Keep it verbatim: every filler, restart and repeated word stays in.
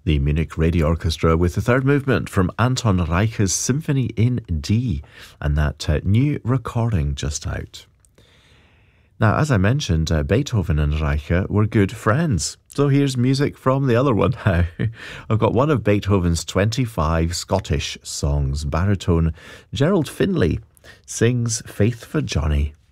The Munich Radio Orchestra with the third movement from Anton Reicher's Symphony in D, and that uh, new recording just out. Now, as I mentioned, uh, Beethoven and Reicher were good friends. So here's music from the other one now. I've got one of Beethoven's twenty-five Scottish songs. Baritone Gerald Finlay sings Faith for Johnny.